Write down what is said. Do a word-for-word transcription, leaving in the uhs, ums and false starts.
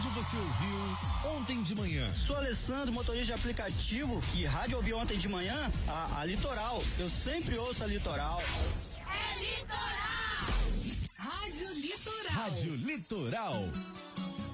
rádio você ouviu ontem de manhã? Sou Alessandro, motorista de aplicativo. Que rádio ouvi ontem de manhã? A, a Litoral. Eu sempre ouço a Litoral. É Litoral! Rádio Litoral. Rádio Litoral.